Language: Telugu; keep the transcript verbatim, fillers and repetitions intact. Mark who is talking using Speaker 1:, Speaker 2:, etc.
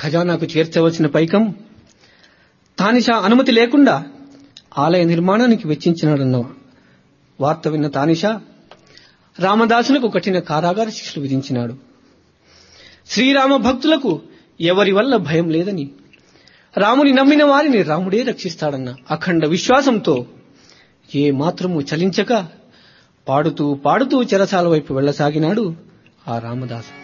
Speaker 1: ఖజానాకు చేర్చవలసిన పైకం తానిషా అనుమతి లేకుండా ఆలయ నిర్మాణానికి వెచ్చించినాడన్న వార్త విన్న తానిషా రామదాసులకు కఠిన కారాగార శిక్షలు విధించినాడు. శ్రీరామ భక్తులకు ఎవరి వల్ల భయం లేదని, రాముని నమ్మిన వారిని రాముడే రక్షిస్తాడన్న అఖండ విశ్వాసంతో ఏ మాత్రము చలించక పాడుతూ పాడుతూ చెరసాల వైపు వెళ్లసాగినాడు ఆ రామదాసు.